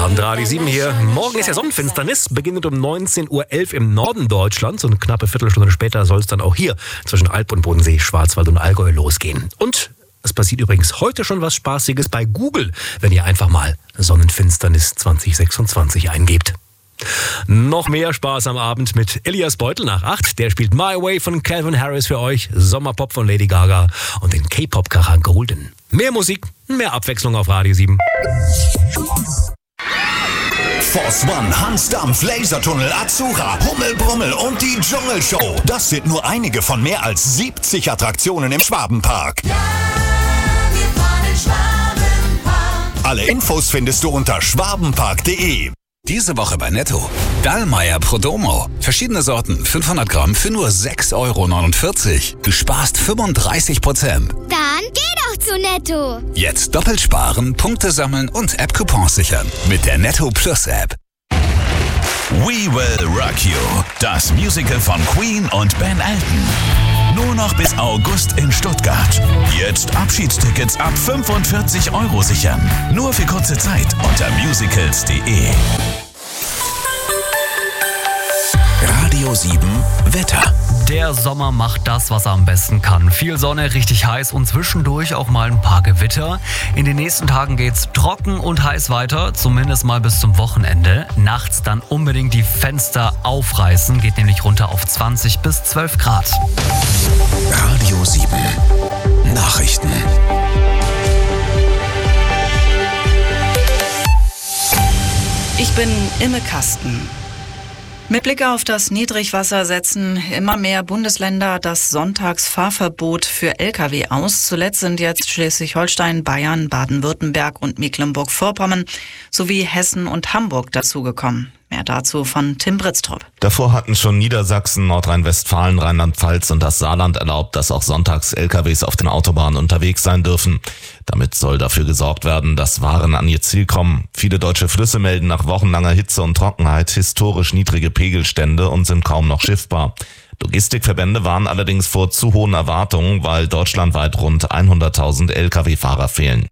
Abend, Radio 7 hier. Morgen ist ja Sonnenfinsternis, beginnt um 19.11 Uhr im Norden Deutschlands. Und eine knappe Viertelstunde später soll es dann auch hier zwischen Alb und Bodensee, Schwarzwald und Allgäu losgehen. Und es passiert übrigens heute schon was Spaßiges bei Google, wenn ihr einfach mal Sonnenfinsternis 2026 eingebt. Noch mehr Spaß am Abend mit Elias Beutel nach 8. Der spielt My Way von Calvin Harris für euch, Sommerpop von Lady Gaga und den K-Pop-Kracher Golden. Mehr Musik, mehr Abwechslung auf Radio 7. Force One, Hansdampf, Lasertunnel, Azura, Hummel, Brummel und die Dschungelshow. Das sind nur einige von mehr als 70 Attraktionen im Schwabenpark. Ja, wir fahren in Schwabenpark. Alle Infos findest du unter schwabenpark.de. Diese Woche bei Netto. Dallmayr Prodomo. Verschiedene Sorten, 500 Gramm für nur 6,49 Euro. Du sparst 35%. Dann geh doch zu Netto. Jetzt doppelt sparen, Punkte sammeln und App-Coupons sichern. Mit der Netto Plus App. We Will Rock You. Das Musical von Queen und Ben Elton. Nur noch bis August in Stuttgart. Jetzt Abschiedstickets ab 45 Euro sichern. Nur für kurze Zeit unter musicals.de. Radio 7 Wetter. Der Sommer macht das, was er am besten kann. Viel Sonne, richtig heiß und zwischendurch auch mal ein paar Gewitter. In den nächsten Tagen geht's trocken und heiß weiter, zumindest mal bis zum Wochenende. Nachts dann unbedingt die Fenster aufreißen, geht nämlich runter auf 20 bis 12 Grad. Radio 7 Nachrichten. Ich bin Imme Kasten. Mit Blick auf das Niedrigwasser setzen immer mehr Bundesländer das Sonntagsfahrverbot für Lkw aus. Zuletzt sind jetzt Schleswig-Holstein, Bayern, Baden-Württemberg und Mecklenburg-Vorpommern sowie Hessen und Hamburg dazugekommen. Mehr dazu von Tim Britztrup. Davor hatten schon Niedersachsen, Nordrhein-Westfalen, Rheinland-Pfalz und das Saarland erlaubt, dass auch sonntags LKWs auf den Autobahnen unterwegs sein dürfen. Damit soll dafür gesorgt werden, dass Waren an ihr Ziel kommen. Viele deutsche Flüsse melden nach wochenlanger Hitze und Trockenheit historisch niedrige Pegelstände und sind kaum noch schiffbar. Logistikverbände warnen allerdings vor zu hohen Erwartungen, weil deutschlandweit rund 100.000 Lkw-Fahrer fehlen.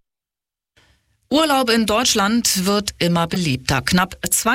Urlaub in Deutschland wird immer beliebter. Knapp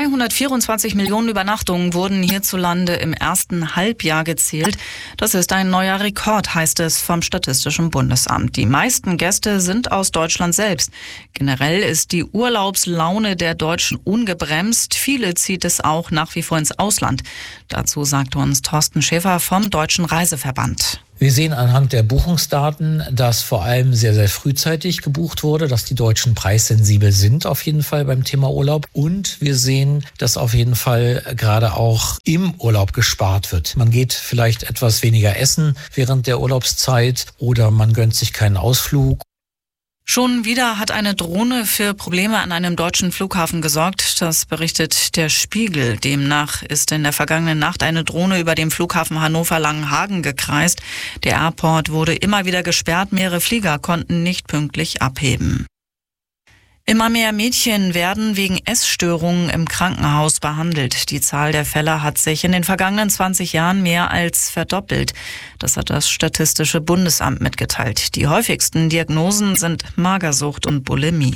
224 Millionen Übernachtungen wurden hierzulande im ersten Halbjahr gezählt. Das ist ein neuer Rekord, heißt es vom Statistischen Bundesamt. Die meisten Gäste sind aus Deutschland selbst. Generell ist die Urlaubslaune der Deutschen ungebremst. Viele zieht es auch nach wie vor ins Ausland. Dazu sagt uns Thorsten Schäfer vom Deutschen Reiseverband. Wir sehen anhand der Buchungsdaten, dass vor allem sehr, sehr frühzeitig gebucht wurde, dass die Deutschen preissensibel sind auf jeden Fall beim Thema Urlaub. Und wir sehen, dass auf jeden Fall gerade auch im Urlaub gespart wird. Man geht vielleicht etwas weniger essen während der Urlaubszeit oder man gönnt sich keinen Ausflug. Schon wieder hat eine Drohne für Probleme an einem deutschen Flughafen gesorgt. Das berichtet der Spiegel. Demnach ist in der vergangenen Nacht eine Drohne über dem Flughafen Hannover-Langenhagen gekreist. Der Airport wurde immer wieder gesperrt. Mehrere Flieger konnten nicht pünktlich abheben. Immer mehr Mädchen werden wegen Essstörungen im Krankenhaus behandelt. Die Zahl der Fälle hat sich in den vergangenen 20 Jahren mehr als verdoppelt. Das hat das Statistische Bundesamt mitgeteilt. Die häufigsten Diagnosen sind Magersucht und Bulimie.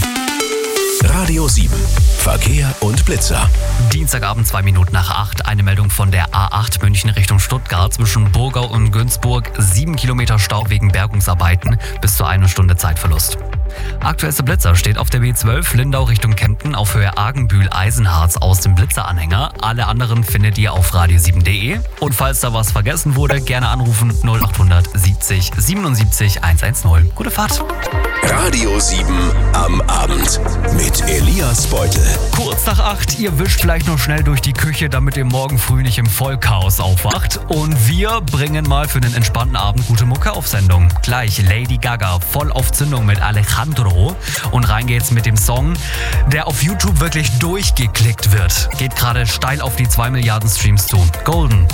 Radio 7 Verkehr und Blitzer. Dienstagabend 2 Minuten nach 8. Eine Meldung von der A8 München Richtung Stuttgart zwischen Burgau und Günzburg. 7 Kilometer Stau wegen Bergungsarbeiten, bis zu 1 Stunde Zeitverlust. Aktuellster Blitzer steht auf der B12 Lindau Richtung Kempten auf Höhe Argenbühl-Eisenharz aus dem Blitzeranhänger. Alle anderen findet ihr auf radio7.de. Und falls da was vergessen wurde, gerne anrufen 0800 70 77 110. Gute Fahrt. Radio 7 am Abend mit Elias Beutel. Kurz nach 8, ihr wischt vielleicht noch schnell durch die Küche, damit ihr morgen früh nicht im Vollchaos aufwacht. Und wir bringen mal für einen entspannten Abend gute Mucke auf Sendung. Gleich Lady Gaga, voll auf Zündung mit Alejandro. Und rein geht's mit dem Song, der auf YouTube wirklich durchgeklickt wird. Geht gerade steil auf die 2 Milliarden Streams zu. Golden.